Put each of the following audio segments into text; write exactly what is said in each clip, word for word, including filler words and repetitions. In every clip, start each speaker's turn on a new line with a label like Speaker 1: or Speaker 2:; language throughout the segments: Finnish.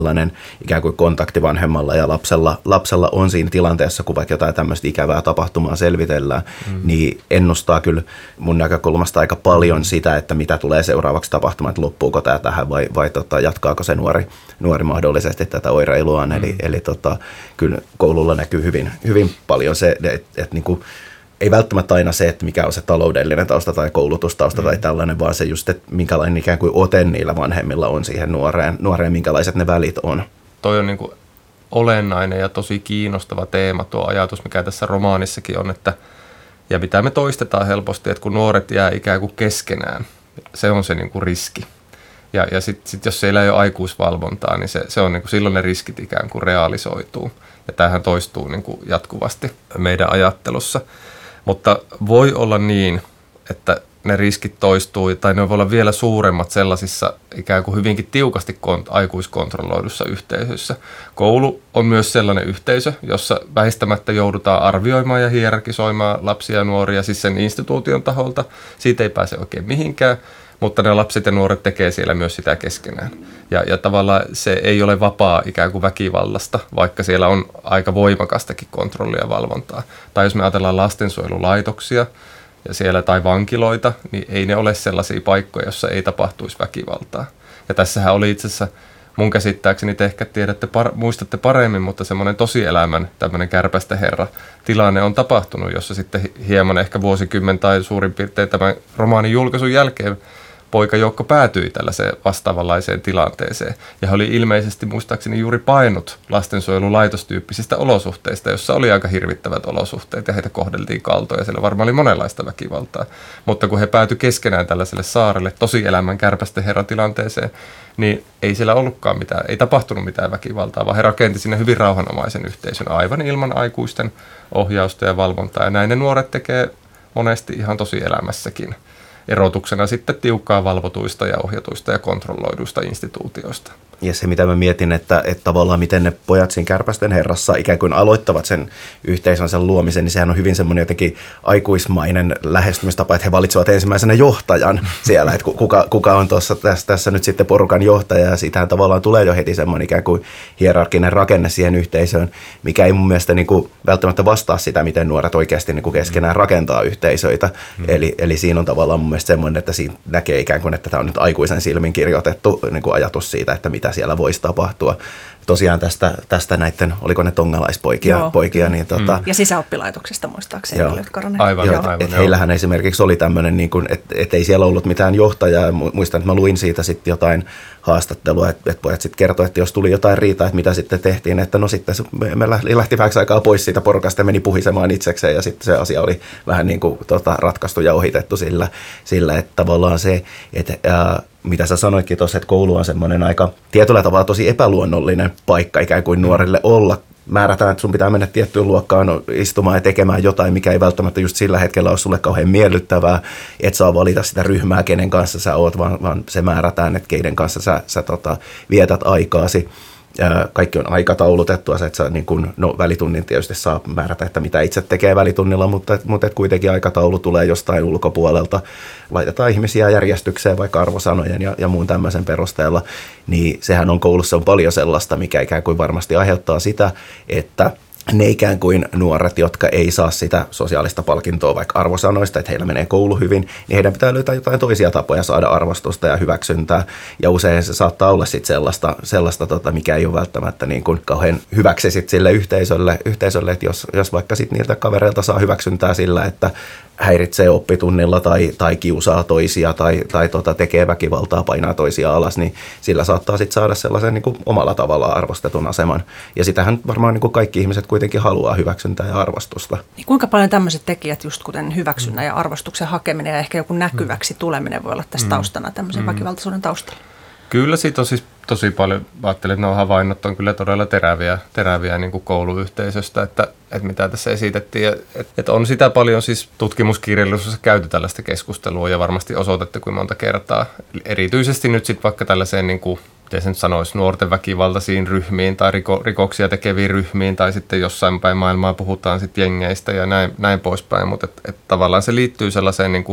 Speaker 1: tällainen ikään kuin kontakti vanhemmalla ja lapsella, lapsella on siinä tilanteessa, kun vaikka jotain tämmöistä ikävää tapahtumaa selvitellään, mm. niin ennustaa kyllä mun näkökulmasta aika paljon sitä, että mitä tulee seuraavaksi tapahtumaan, että loppuuko tämä tähän vai, vai tota, jatkaako se nuori, nuori mahdollisesti tätä oireiluaan. Mm. Eli, eli tota, kyllä koululla näkyy hyvin, hyvin paljon se, että et, niinku, ei välttämättä aina se, että mikä on se taloudellinen tausta tai koulutustausta mm. tai tällainen, vaan se just, että minkälainen ikään kuin ote niillä vanhemmilla on siihen nuoreen, nuoreen minkälaiset ne välit on.
Speaker 2: Toi on niin kuin olennainen ja tosi kiinnostava teema tuo ajatus, mikä tässä romaanissakin on, että ja mitä me toistetaan helposti, että kun nuoret jää ikään kuin keskenään, se on se niin kuin riski. Ja, ja sitten sit jos siellä ei ole aikuisvalvontaa, niin se, se on niin kuin silloin ne riskit ikään kuin realisoituu. Ja tämähän toistuu niin kuin jatkuvasti meidän ajattelussa. Mutta voi olla niin, että ne riskit toistuu, tai ne voi olla vielä suuremmat sellaisissa ikään kuin hyvinkin tiukasti kont- aikuiskontrolloidussa yhteisöissä. Koulu on myös sellainen yhteisö, jossa väistämättä joudutaan arvioimaan ja hierarkisoimaan lapsia ja nuoria, siis sen instituution taholta. Siitä ei pääse oikein mihinkään, mutta ne lapset ja nuoret tekee siellä myös sitä keskenään. Ja, ja tavallaan se ei ole vapaa ikään kuin väkivallasta, vaikka siellä on aika voimakastakin kontrollia ja valvontaa. Tai jos me ajatellaan lastensuojelulaitoksia ja siellä tai vankiloita, niin ei ne ole sellaisia paikkoja, joissa ei tapahtuisi väkivaltaa. Ja tässähän oli itse asiassa mun käsittääkseni, te ehkä tiedätte, par, muistatte paremmin, mutta semmoinen tosielämän tämmöinen kärpästä herra tilanne on tapahtunut, jossa sitten hieman ehkä vuosikymmen tai suurin piirtein tämän romaanin julkaisun jälkeen poikajoukko päätyi tällaiseen vastaavanlaiseen tilanteeseen. Ja he oli ilmeisesti muistaakseni juuri painut lastensuojelulaitostyyppisistä olosuhteista, jossa oli aika hirvittävät olosuhteet ja heitä kohdeltiin kaltoon ja siellä varmaan oli monenlaista väkivaltaa. Mutta kun he päätyi keskenään tällaiselle saarelle tosielämän kärpästen herran tilanteeseen, niin ei siellä ollutkaan mitään, ei tapahtunut mitään väkivaltaa, vaan he rakenti sinne hyvin rauhanomaisen yhteisön aivan ilman aikuisten ohjausta ja valvontaa. Ja näin ne nuoret tekee monesti ihan tosielämässäkin. Erotuksena sitten tiukkaa valvotuista ja ohjatuista ja kontrolloiduista instituutioista.
Speaker 1: Ja se, mitä mä mietin, että, että tavallaan miten ne pojat siinä kärpästen herrassa ikään kuin aloittavat sen yhteisönsä luomisen, niin sehän on hyvin semmoinen jotenkin aikuismainen lähestymistapa, että he valitsevat ensimmäisenä johtajan siellä, että kuka, kuka on tuossa tässä, tässä nyt sitten porukan johtaja, ja siitähän tavallaan tulee jo heti semmoinen ikään kuin hierarkinen rakenne siihen yhteisöön, mikä ei mun mielestä niin kuin välttämättä vastaa sitä, miten nuoret oikeasti niin kuin keskenään rakentaa yhteisöitä. Mm. Eli, eli siinä on tavallaan mun mielestä semmoinen, että siinä näkee ikään kuin, että tämä on nyt aikuisen silmin kirjoitettu niin kuin ajatus siitä, että mitä siellä voisi tapahtua. Tosiaan tästä, tästä näiden, oliko ne tongalaispoikia, poikia, niin tota,
Speaker 3: mm. ja sisäoppilaitoksista muistaakseni.
Speaker 2: Joo. Aivan,
Speaker 1: joo,
Speaker 2: aivan,
Speaker 1: et
Speaker 2: joo.
Speaker 1: Heillähän esimerkiksi oli tämmöinen, niin kuin, että et ei siellä ollut mitään johtajaa. Muistan, että mä luin siitä sitten jotain haastattelua, että et pojat sitten kertoi, että jos tuli jotain riitaa, että mitä sitten tehtiin, että no sitten me lähti vähäksi aikaa pois siitä porukasta ja meni puhisemaan itsekseen, ja sitten se asia oli vähän niin kuin tota, ratkaistu ja ohitettu sillä, sillä että tavallaan se, että ää, mitä sä sanoitkin tuossa, että koulu on semmoinen aika tietyllä tavalla tosi epäluonnollinen paikka ikään kuin nuorille olla. Määrätään, että sun pitää mennä tiettyyn luokkaan istumaan ja tekemään jotain, mikä ei välttämättä just sillä hetkellä ole sulle kauhean miellyttävää. Et saa valita sitä ryhmää, kenen kanssa sä oot, vaan, vaan se määrätään, että keiden kanssa sä, sä tota, vietät aikaasi. Kaikki on aikataulutettua, että sä, niin kun, no, välitunnin tietysti saa määrätä, että mitä itse tekee välitunnilla, mutta, mutta et kuitenkin aikataulu tulee jostain ulkopuolelta. Laitetaan ihmisiä järjestykseen vaikka arvosanojen ja, ja muun tämmöisen perusteella, niin sehän on koulussa on paljon sellaista, mikä ikään kuin varmasti aiheuttaa sitä, että ne ikään kuin nuoret, jotka ei saa sitä sosiaalista palkintoa vaikka arvosanoista, että heillä menee koulu hyvin, niin heidän pitää löytää jotain toisia tapoja saada arvostusta ja hyväksyntää. Ja usein se saattaa olla sitten sellaista, sellaista tota, mikä ei ole välttämättä niin kuin kauhean hyväksi sit sille yhteisölle, yhteisölle, että jos, jos vaikka sitten niiltä kavereilta saa hyväksyntää sillä, että häiritsee oppitunnilla tai, tai kiusaa toisia tai, tai tota, tekee väkivaltaa, painaa toisia alas, niin sillä saattaa sitten saada sellaisen niin kuin omalla tavallaan arvostetun aseman. Ja sitähän varmaan niin kuin kaikki ihmiset kuitenkin haluaa hyväksyntää ja arvostusta.
Speaker 3: Niin kuinka paljon tämmöiset tekijät, just kuten hyväksynnän ja arvostuksen hakeminen ja ehkä joku näkyväksi tuleminen voi olla tässä taustana, tämmöisen mm. väkivaltaisuuden taustalla? Kyllä
Speaker 2: siitä on siis tosi paljon, ajattelin, että nuo havainnot on kyllä todella teräviä, teräviä niin kuin kouluyhteisöstä, että, että mitä tässä esitettiin. Että, että on sitä paljon siis tutkimuskirjallisuudessa käyty tällaista keskustelua ja varmasti osoitettu kuin monta kertaa. Erityisesti nyt sitten vaikka tällaiseen, niin kuin, miten sen sanoisi, nuorten väkivaltaisiin ryhmiin tai riko, rikoksia tekeviin ryhmiin tai sitten jossain päin maailmaa puhutaan sitten jengeistä ja näin, näin poispäin. Mutta et, et tavallaan se liittyy sellaiseen niin kuin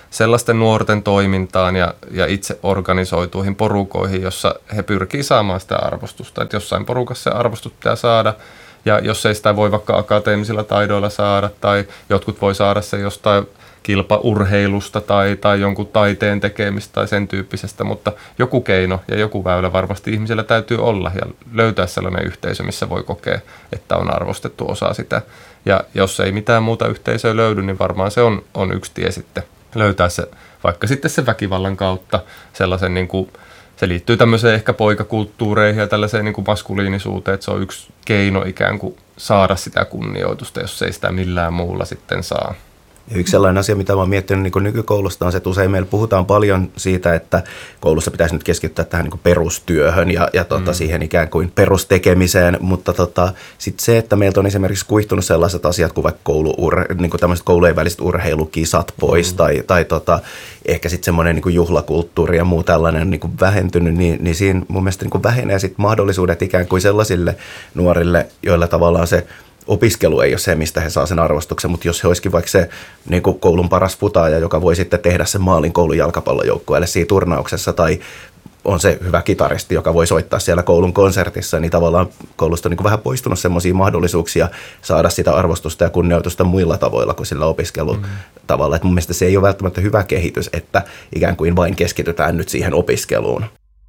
Speaker 2: sellaisten nuorten toimintaan ja, ja itse organisoituihin porukoihin, jossa he pyrkii saamaan sitä arvostusta. Että jossain porukassa se arvostus pitää saada, ja jos ei sitä voi vaikka akateemisilla taidoilla saada, tai jotkut voi saada se jostain kilpaurheilusta tai, tai jonkun taiteen tekemistä tai sen tyyppisestä, mutta joku keino ja joku väylä varmasti ihmisellä täytyy olla ja löytää sellainen yhteisö, missä voi kokea, että on arvostettu osa sitä. Ja jos ei mitään muuta yhteisöä löydy, niin varmaan se on, on yksi tie sitten löytää se, vaikka sitten se väkivallan kautta sellaisen niin kuin, se liittyy tämmöiseen ehkä poikakulttuureihin ja tällaiseen niin kuin maskuliinisuuteen, että se on yksi keino ikään kuin saada sitä kunnioitusta, jos ei sitä millään muulla sitten saa.
Speaker 1: Ja yksi sellainen asia, mitä olen miettinyt niin kuin nykykoulusta, on se, että usein meillä puhutaan paljon siitä, että koulussa pitäisi nyt keskittyä tähän niin kuin perustyöhön ja, ja tota, mm. siihen ikään kuin perustekemiseen, mutta tota, sitten se, että meiltä on esimerkiksi kuihtunut sellaiset asiat kuin vaikka kouluur, niin kuin tämmöiset koulujen väliset urheilukisat pois mm. tai, tai tota, ehkä sitten semmoinen niin kuin juhlakulttuuri ja muu tällainen niin kuin vähentynyt, niin, niin siinä mun mielestä niin kuin vähenee sitten mahdollisuudet ikään kuin sellaisille nuorille, joilla tavallaan se opiskelu ei ole se, mistä he saa sen arvostuksen, mutta jos he olisikin vaikka se niin kuin koulun paras futaaja, joka voi sitten tehdä sen maalin koulun jalkapallojoukkueelle siinä turnauksessa, tai on se hyvä kitaristi, joka voi soittaa siellä koulun konsertissa, niin tavallaan koulusta on niin kuin vähän poistunut semmoisia mahdollisuuksia saada sitä arvostusta ja kunnioitusta muilla tavoilla kuin sillä opiskelutavalla. Mm. Mun mielestä se ei ole välttämättä hyvä kehitys, että ikään kuin vain keskitytään nyt siihen opiskeluun.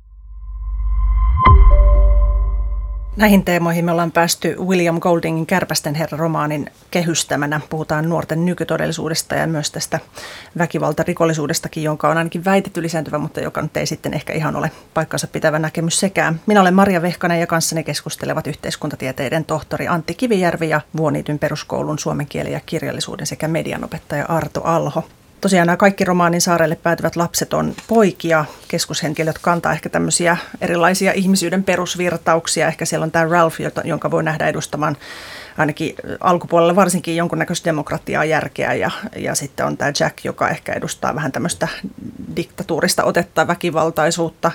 Speaker 3: Näihin teemoihin me ollaan päästy William Goldingin Kärpästen herra-romaanin kehystämänä. Puhutaan nuorten nykytodellisuudesta ja myös tästä väkivaltarikollisuudestakin, jonka on ainakin väitetty lisääntyvä, mutta joka nyt ei sitten ehkä ihan ole paikkansa pitävä näkemys sekään. Minä olen Maria Vehkanen ja kanssani keskustelevat yhteiskuntatieteiden tohtori Antti Kivijärvi ja Vuoniityn peruskoulun suomen kielen ja kirjallisuuden sekä medianopettaja Arto Alho. Tosiaan nämä kaikki romaanin saarelle päätyvät lapset on poikia. Keskushenkilöt kantaa ehkä tämmöisiä erilaisia ihmisyyden perusvirtauksia. Ehkä siellä on tämä Ralph, jonka voi nähdä edustamaan ainakin alkupuolella varsinkin jonkunnäköistä demokratiaa, järkeä. Ja, ja sitten on tämä Jack, joka ehkä edustaa vähän tämmöistä diktatuurista otetta, väkivaltaisuutta.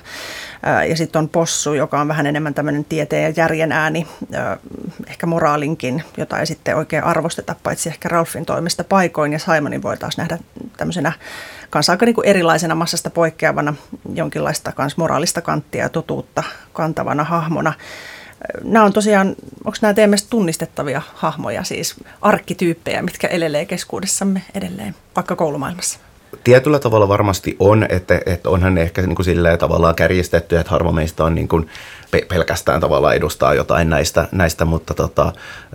Speaker 3: Ja sitten on Possu, joka on vähän enemmän tämmöinen tieteen ja järjen ääni, ehkä moraalinkin, jota ei sitten oikein arvosteta, paitsi ehkä Ralphin toimesta paikoin. Ja Simonin voi taas nähdä tämmöisenä kanssa aika niin kuin erilaisena massasta poikkeavana, jonkinlaista kans moraalista kanttia ja totuutta kantavana hahmona. Nämä on tosiaan, onko nämä teidän mielestä tunnistettavia hahmoja, siis arkkityyppejä, mitkä elelee keskuudessamme edelleen, vaikka koulumaailmassa?
Speaker 1: Tietyllä tavalla varmasti on, että, että onhan ne ehkä niin kuin silleen tavallaan kärjistetty, että harva meistä on niin kuin pelkästään tavallaan edustaa jotain näistä, näistä mutta tota,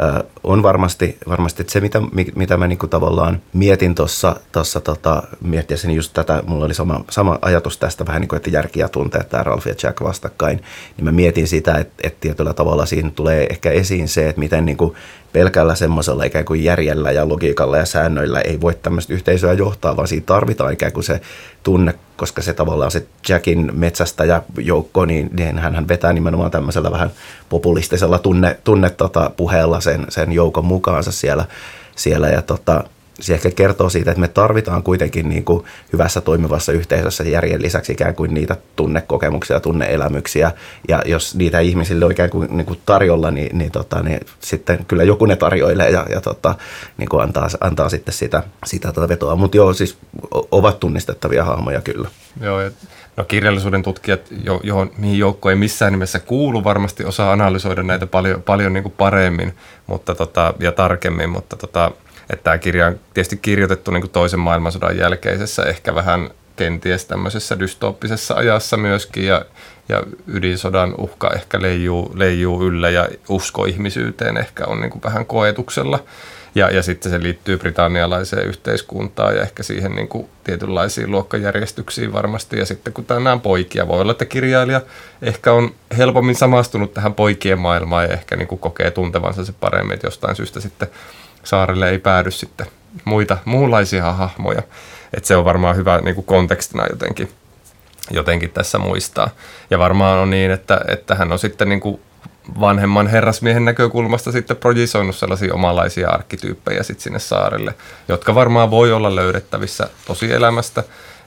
Speaker 1: on varmasti, varmasti että se, mitä, mitä mä niin kuin tavallaan mietin tuossa, tota, miettiessäni just tätä, mulla oli sama, sama ajatus tästä vähän niin kuin, että järki ja tunteet, tämä Ralph ja Jack vastakkain, niin mä mietin sitä, että, että tietyllä tavalla siinä tulee ehkä esiin se, että miten niin kuin pelkällä semmoisella ikään kuin järjellä ja logiikalla ja säännöillä ei voi tämmöistä yhteisöä johtaa, vaan siitä tarvitaan ikään kuin se tunne, koska se tavallaan se Jackin metsästäjäjoukko, niin, niin hän vetää nimenomaan tämmöisellä vähän populistisella tunne, tunne tota, puheella sen, sen joukon mukaansa siellä, siellä ja tota, se ehkä kertoo siitä, että me tarvitaan kuitenkin niin kuin hyvässä toimivassa yhteisössä järjen lisäksi ikään kuin niitä tunnekokemuksia ja tunneelämyksiä. Ja jos niitä ihmisille on ikään kuin, niin kuin tarjolla, niin, niin, tota, niin sitten kyllä joku ne tarjoilee ja, ja tota, niin kuin antaa, antaa sitten sitä, sitä tota vetoa. Mutta joo, siis ovat tunnistettavia hahmoja kyllä.
Speaker 2: Joo, ja no kirjallisuuden tutkijat, johon, mihin joukko ei missään nimessä kuulu, varmasti osaa analysoida näitä paljon, paljon niin kuin paremmin mutta, tota, ja tarkemmin, mutta tota, että tämä kirja on tietysti kirjoitettu niin kuin toisen maailmansodan jälkeisessä, ehkä vähän kenties tämmöisessä dystooppisessa ajassa myöskin, ja, ja ydinsodan uhka ehkä leijuu, leijuu yllä, ja usko ihmisyyteen ehkä on niin kuin vähän koetuksella. Ja, ja sitten se liittyy britannialaiseen yhteiskuntaan ja ehkä siihen niin kuin tietynlaisiin luokkajärjestyksiin varmasti. Ja sitten kun nämä on poikia, voi olla, että kirjailija ehkä on helpommin samastunut tähän poikien maailmaan ja ehkä niin kuin kokee tuntevansa se paremmin, että jostain syystä sitten saarelle ei päädy sitten muita muunlaisia hahmoja. Että se on varmaan hyvä niin kuin kontekstina jotenkin, jotenkin tässä muistaa. Ja varmaan on niin, että, että hän on sitten niin kuin vanhemman herrasmiehen näkökulmasta sitten projisoinut sellaisia omanlaisia arkkityyppejä sitten sinne saarelle, jotka varmaan voi olla löydettävissä tosielämästä.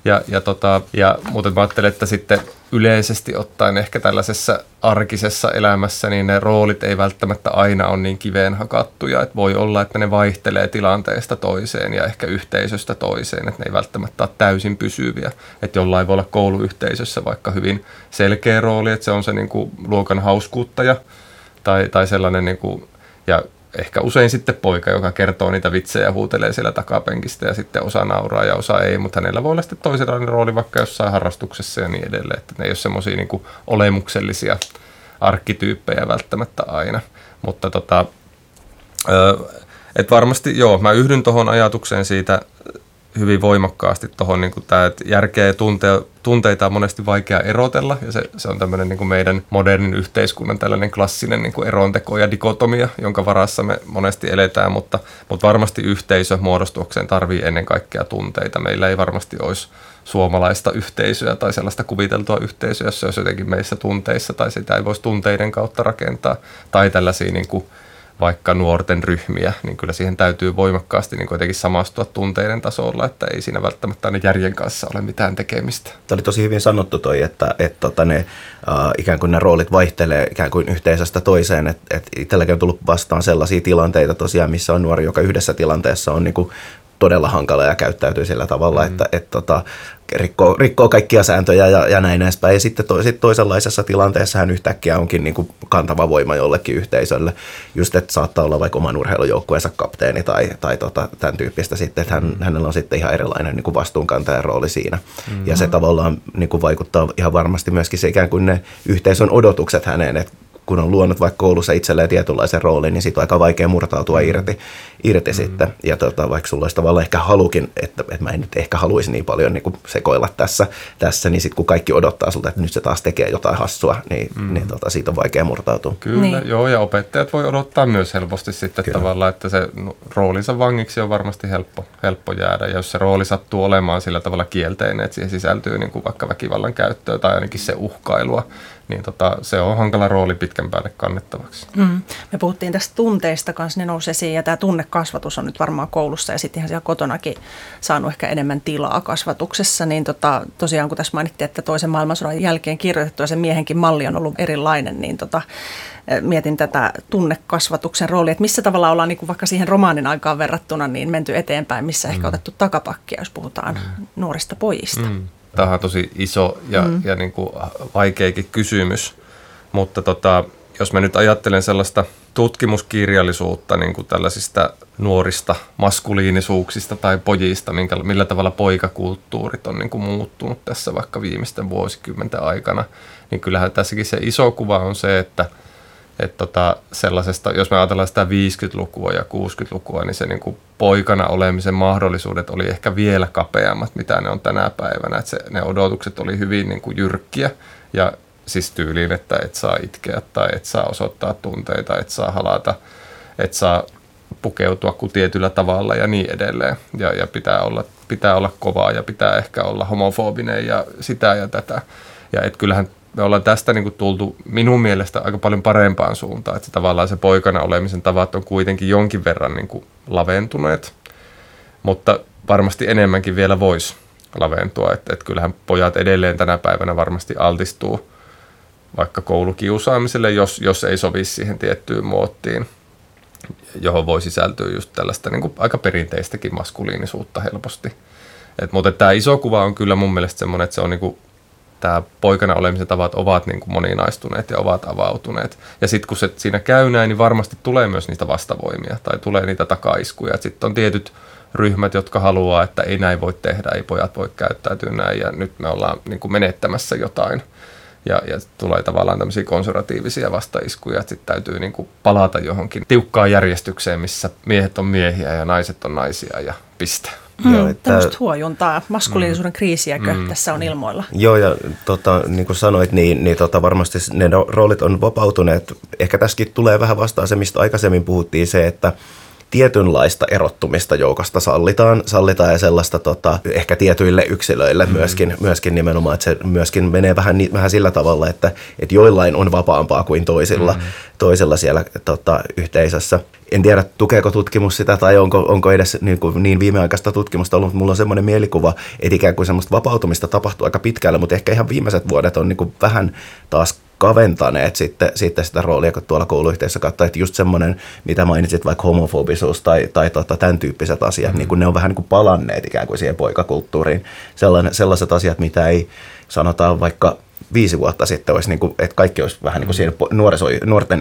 Speaker 2: Ja, ja, tota, ja muuten mä ajattelen, että sitten yleisesti ottaen ehkä tällaisessa arkisessa elämässä, niin ne roolit ei välttämättä aina ole niin kiveen hakattuja. Että voi olla, että ne vaihtelee tilanteesta toiseen ja ehkä yhteisöstä toiseen, että ne ei välttämättä ole täysin pysyviä. Että jollain voi olla kouluyhteisössä vaikka hyvin selkeä rooli, että se on se niin kuin luokan hauskuuttaja tai, tai sellainen, niin kuin, ja ehkä usein sitten poika, joka kertoo niitä vitsejä ja huutelee siellä takapenkistä ja sitten osa nauraa ja osa ei, mutta hänellä voi olla sitten toisenlainen rooli vaikka jossain harrastuksessa ja niin edelleen, että ne ei ole semmoisia niin kuin olemuksellisia arkkityyppejä välttämättä aina, mutta tota, että varmasti joo, mä yhdyn tuohon ajatukseen siitä hyvin voimakkaasti tuohon, niin että järkeä ja tunte, tunteita on monesti vaikea erotella, ja se, se on tämmöinen niin kuin meidän modernin yhteiskunnan tällainen klassinen niin kuin eronteko ja dikotomia, jonka varassa me monesti eletään, mutta, mutta varmasti yhteisö muodostuakseen tarvii ennen kaikkea tunteita. Meillä ei varmasti olisi suomalaista yhteisöä tai sellaista kuviteltua yhteisöä, jos se olisi jotenkin meissä tunteissa, tai sitä ei voisi tunteiden kautta rakentaa, tai tällaisia niin kuin vaikka nuorten ryhmiä, niin kyllä siihen täytyy voimakkaasti niin kuitenkin samastua tunteiden tasolla, että ei siinä välttämättä aina järjen kanssa ole mitään tekemistä.
Speaker 1: Tämä oli tosi hyvin sanottu toi, että, että, että ne, äh, ikään kuin ne roolit vaihtelee ikään kuin yhteisöstä toiseen, että, että itselläkin on tullut vastaan sellaisia tilanteita tosiaan, missä on nuori, joka yhdessä tilanteessa on niin kuin todella hankala ja käyttäytyy sillä tavalla, mm. että, että, että rikkoo, rikkoo kaikkia sääntöjä ja, ja näin edespäin. Ja sitten to, sit toisenlaisessa tilanteessa hän yhtäkkiä onkin niin kuin kantava voima jollekin yhteisölle. Just, että saattaa olla vaikka oman urheilujoukkueensa kapteeni tai, tai tota, tämän tyyppistä sitten, että hän, mm. hänellä on sitten ihan erilainen niin kuin vastuunkantajan rooli siinä. Mm. Ja se tavallaan niin kuin vaikuttaa ihan varmasti myöskin se ikään kuin ne yhteisön odotukset häneen, että kun on luonut vaikka koulussa itselleen tietynlaisen roolin, niin siitä on aika vaikea murtautua mm. irti, irti mm. sitten. Ja tota, vaikka sulla olisi tavallaan ehkä halukin, että, että mä en nyt ehkä haluaisi niin paljon niin kuin sekoilla tässä, tässä niin sitten kun kaikki odottaa sulta, että nyt se taas tekee jotain hassua, niin, mm. niin tota, siitä on vaikea murtautua.
Speaker 2: Kyllä, niin. Joo, ja opettajat voi odottaa myös helposti sitten Kyllä. tavallaan, että se roolinsa vangiksi on varmasti helppo, helppo jäädä. Ja jos se rooli sattuu olemaan sillä tavalla kielteinen, että siihen sisältyy niin kuin vaikka väkivallan käyttöä tai ainakin se uhkailua, niin tota, se on hankala rooli pitkän päälle kannettavaksi.
Speaker 3: Mm. Me puhuttiin tästä tunteista kanssa, ne nousi esiin, ja tämä tunnekasvatus on nyt varmaan koulussa, ja sitten ihan siellä kotonakin saanut ehkä enemmän tilaa kasvatuksessa, niin tota, tosiaan kun tässä mainittiin, että toisen maailmansodan jälkeen kirjoitettu, ja sen miehenkin malli on ollut erilainen, niin tota, mietin tätä tunnekasvatuksen roolia, että missä tavalla ollaan niin kuin vaikka siihen romaanin aikaan verrattuna niin menty eteenpäin, missä mm. ehkä otettu takapakkia, jos puhutaan mm. nuorista pojista. Mm.
Speaker 2: Tämä on tosi iso ja, mm. ja niin kuin vaikeakin kysymys, mutta tota, jos mä nyt ajattelen sellaista tutkimuskirjallisuutta niin kuin tällaisista nuorista maskuliinisuuksista tai pojista, minkä, millä tavalla poikakulttuurit on niin kuin muuttunut tässä vaikka viimeisten vuosikymmenten aikana, niin kyllähän tässäkin se iso kuva on se, että että tota, sellaisesta, jos me ajatellaan sitä viisikymmentälukua ja kuusikymmentälukua, niin se niin kuin poikana olemisen mahdollisuudet oli ehkä vielä kapeammat, mitä ne on tänä päivänä. Että se, ne odotukset oli hyvin niin kuin jyrkkiä ja siis tyyliin, että et saa itkeä tai et saa osoittaa tunteita, et saa halata, et saa pukeutua kuin tietyllä tavalla ja niin edelleen. Ja, ja pitää, olla, pitää olla kovaa ja pitää ehkä olla homofobinen ja sitä ja tätä. Ja et kyllähän me ollaan tästä niin kuin tultu minun mielestä aika paljon parempaan suuntaan, että tavallaan se poikana olemisen tavat on kuitenkin jonkin verran niin kuin laventuneet, mutta varmasti enemmänkin vielä voisi laventua, että, että kyllähän pojat edelleen tänä päivänä varmasti altistuu vaikka koulukiusaamiselle, jos, jos ei sovi siihen tiettyyn muottiin, johon voi sisältyä just tällaista niin kuin aika perinteistäkin maskuliinisuutta helposti. Et, mutta tämä iso kuva on kyllä mun mielestä semmoinen, että se on niin kuin tämä poikana olemisen tavat ovat niin kuin moninaistuneet ja ovat avautuneet. Ja sitten kun se siinä käy näin, niin varmasti tulee myös niitä vastavoimia tai tulee niitä takaiskuja. Sitten on tietyt ryhmät, jotka haluaa, että ei näin voi tehdä, ei pojat voi käyttäytyä näin ja nyt me ollaan niin kuin menettämässä jotain. Ja, ja tulee tavallaan tämmöisiä konservatiivisia vastaiskuja, että sitten täytyy niin kuin palata johonkin tiukkaan järjestykseen, missä miehet on miehiä ja naiset on naisia ja piste.
Speaker 3: Mm, Joo, että, tämmöistä huojuntaa, maskuliinisuuden mm, kriisiäkö mm, tässä on ilmoilla?
Speaker 1: Joo, ja tota, niin kuin sanoit, niin, niin tota, varmasti ne roolit on vapautuneet. Ehkä tässäkin tulee vähän vastaan se, mistä aikaisemmin puhuttiin, se, että tietynlaista erottumista joukosta sallitaan, sallitaan ja sellaista tota, ehkä tietyille yksilöille myöskin, mm. myöskin nimenomaan, että se myöskin menee vähän, vähän sillä tavalla, että, että joillain on vapaampaa kuin toisilla, mm. toisilla siellä tota, yhteisössä. En tiedä, tukeeko tutkimus sitä tai onko, onko edes niin, kuin, niin viimeaikaista tutkimusta ollut, mutta mulla on semmoinen mielikuva, että ikään kuin semmoista vapautumista tapahtuu aika pitkälle, mutta ehkä ihan viimeiset vuodet on niin kuin vähän taas kaventaneet sitten, sitten sitä roolia, kun tuolla kouluyhteisössä katsoo, että just semmoinen, mitä mainitsit, vaikka homofobisuus tai, tai tota, tämän tyyppiset asiat, mm-hmm. niin kun ne on vähän niin kuin palanneet ikään kuin siihen poikakulttuuriin. Sellainen, sellaiset asiat, mitä ei sanotaan vaikka viisi vuotta sitten olisi, niin kuin, että kaikki olisi vähän niin kuin siinä nuoriso, nuorten